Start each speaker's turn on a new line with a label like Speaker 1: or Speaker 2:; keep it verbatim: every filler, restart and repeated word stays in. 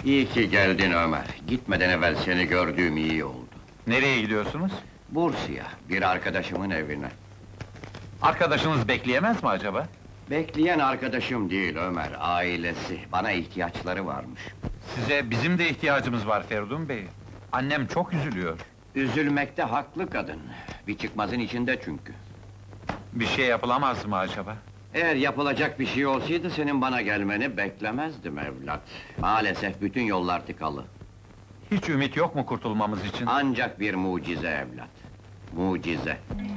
Speaker 1: İyi ki geldin Ömer. Gitmeden evvel seni gördüğüm iyi oldu.
Speaker 2: Nereye gidiyorsunuz?
Speaker 1: Bursa'ya, bir arkadaşımın evine.
Speaker 2: Arkadaşınız bekleyemez mi acaba?
Speaker 1: Bekleyen arkadaşım değil Ömer, ailesi. Bana ihtiyaçları varmış.
Speaker 2: Size bizim de ihtiyacımız var Feridun Bey. Annem çok üzülüyor.
Speaker 1: Üzülmekte haklı kadın. Bir çıkmazın içinde çünkü.
Speaker 2: Bir şey yapılamaz mı acaba?
Speaker 1: Eğer yapılacak bir şey olsaydı senin bana gelmeni beklemezdim evlat. Maalesef bütün yollar tıkalı.
Speaker 2: Hiç ümit yok mu kurtulmamız için?
Speaker 1: Ancak bir mucize evlat. Mucize.